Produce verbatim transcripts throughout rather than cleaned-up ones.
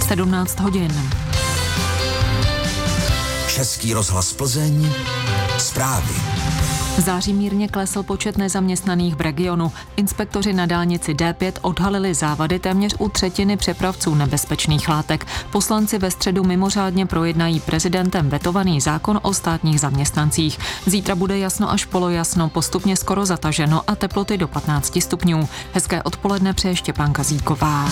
sedmnáct hodin. Český rozhlas Plzeň, zprávy. V září mírně klesl počet nezaměstnaných v regionu. Inspektoři na dálnici D pět odhalili závady téměř u třetiny přepravců nebezpečných látek. Poslanci ve středu mimořádně projednají prezidentem vetovaný zákon o státních zaměstnancích. Zítra bude jasno až polojasno, postupně skoro zataženo a teploty do patnáct stupňů. Hezké odpoledne přeje Štěpánka Zíková.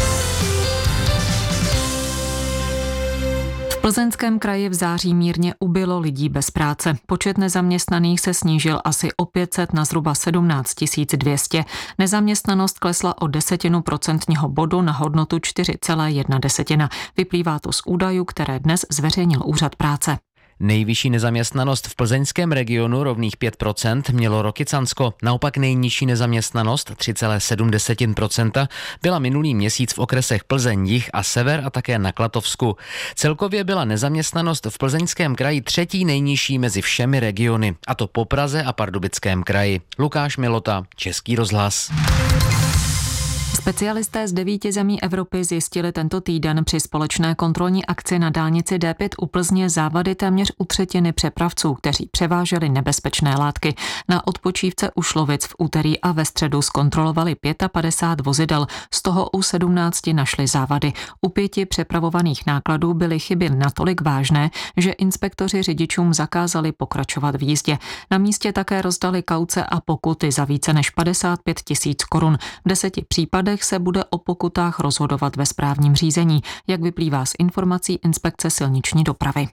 V Plzeňském kraji v září mírně ubylo lidí bez práce. Počet nezaměstnaných se snížil asi o pět set na zhruba sedmnáct tisíc dvě stě. Nezaměstnanost klesla o desetinu procentního bodu na hodnotu čtyři celá jedna desetina. Vyplývá to z údajů, které dnes zveřejnil Úřad práce. Nejvyšší nezaměstnanost v plzeňském regionu rovných pět procent mělo Rokycansko. Naopak nejnižší nezaměstnanost tři celá sedm procenta byla minulý měsíc v okresech Plzeň, Jih a Sever a také na Klatovsku. Celkově byla nezaměstnanost v Plzeňském kraji třetí nejnižší mezi všemi regiony, a to po Praze a Pardubickém kraji. Lukáš Milota, Český rozhlas. Specialisté z devíti zemí Evropy zjistili tento týden při společné kontrolní akci na dálnici D pět u Plzně závady téměř u třetiny přepravců, kteří převáželi nebezpečné látky. Na odpočívce u Šlovic v úterý a ve středu zkontrolovali padesát pět vozidel, z toho u sedmnácti našli závady. U pěti přepravovaných nákladů byly chyby natolik vážné, že inspektoři řidičům zakázali pokračovat v jízdě. Na místě také rozdali kauce a pokuty za více než padesát pět tisíc korun. V deseti případech se bude o pokutách rozhodovat ve správním řízení, jak vyplývá z informací Inspekce silniční dopravy.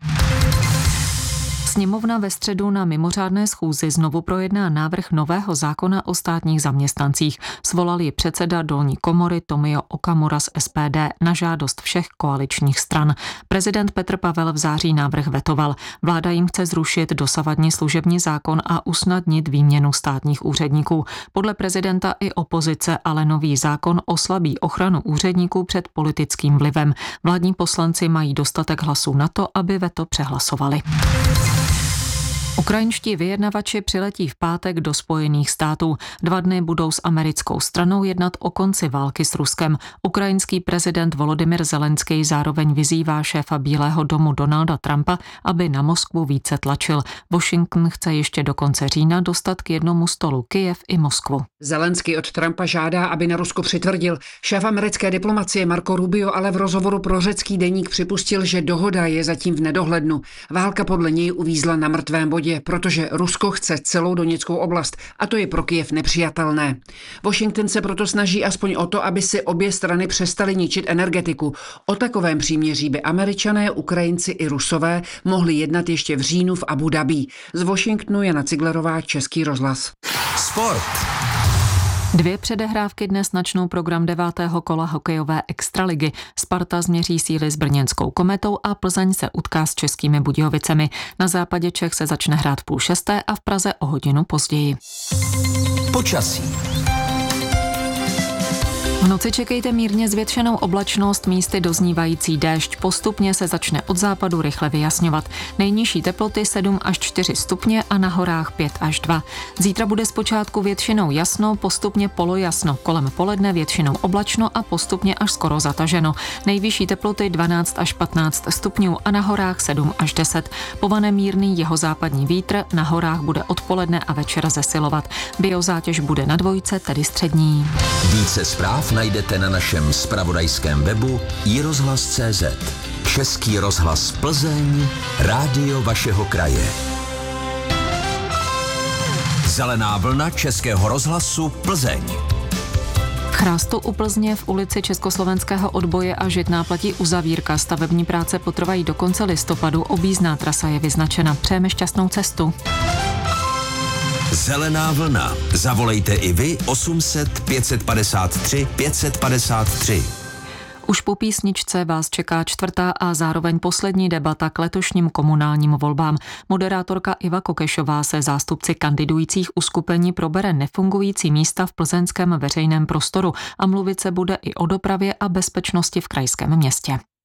Sněmovna ve středu na mimořádné schůzi znovu projedná návrh nového zákona o státních zaměstnancích. Svolal ji předseda dolní komory Tomio Okamura z S P D na žádost všech koaličních stran. Prezident Petr Pavel v září návrh vetoval. Vláda jim chce zrušit dosavadní služební zákon a usnadnit výměnu státních úředníků. Podle prezidenta i opozice ale nový zákon oslabí ochranu úředníků před politickým vlivem. Vládní poslanci mají dostatek hlasů na to, aby veto přehlasovali. Ukrajinští vyjednavači přiletí v pátek do Spojených států. Dva dny budou s americkou stranou jednat o konci války s Ruskem. Ukrajinský prezident Volodymyr Zelenský zároveň vyzývá šéfa Bílého domu Donalda Trumpa, aby na Moskvu více tlačil. Washington chce ještě do konce října dostat k jednomu stolu Kyjev i Moskvu. Zelenský od Trumpa žádá, aby na Rusko přitvrdil. Šéf americké diplomacie Marco Rubio ale v rozhovoru pro řecký deník připustil, že dohoda je zatím v nedohlednu. Válka podle něj uvízla na mrtvém bodě, protože Rusko chce celou Doněckou oblast a to je pro Kyjev nepřijatelné. Washington se proto snaží aspoň o to, aby si obě strany přestaly ničit energetiku. O takovém příměří by Američané, Ukrajinci i Rusové mohli jednat ještě v říjnu v Abu Dhabi. Z Washingtonu Jana Ciglerová, Český rozhlas. Sport. Dvě předehrávky dnes načnou program devátého kola hokejové extraligy. Sparta změří síly s brněnskou Kometou a Plzeň se utká s Českými Budějovicemi. Na západě Čech se začne hrát v půl šesté a v Praze o hodinu později. Počasí. V noci čekejte mírně zvětšenou oblačnost, místy doznívající déšť. Postupně se začne od západu rychle vyjasňovat. Nejnižší teploty sedm až čtyři stupně a na horách pět až dva. Zítra bude zpočátku většinou jasno, postupně polojasno. Kolem poledne většinou oblačno a postupně až skoro zataženo. Nejvyšší teploty dvanáct až patnáct stupňů a na horách sedm až deset. Povane mírný jihozápadní vítr, na horách bude odpoledne a večer zesilovat. Biozátěž bude na dvojce, tedy střední. Více zpráv najdete na našem zpravodajském webu i rozhlas tečka cé zet. Český rozhlas Plzeň, rádio vašeho kraje. Zelená vlna Českého rozhlasu Plzeň. V Chrástu u Plzně v ulici Československého odboje a Žitná platí uzavírka. Stavební práce potrvají do konce listopadu, objízdná trasa je vyznačena. Přejeme šťastnou cestu. Zelená vlna. Zavolejte i vy osm set pět set padesát tři pět set padesát tři. Už po písničce vás čeká čtvrtá a zároveň poslední debata k letošním komunálním volbám. Moderátorka Iva Kokešová se zástupci kandidujících uskupení probere nefungující místa v plzeňském veřejném prostoru a mluvit se bude i o dopravě a bezpečnosti v krajském městě.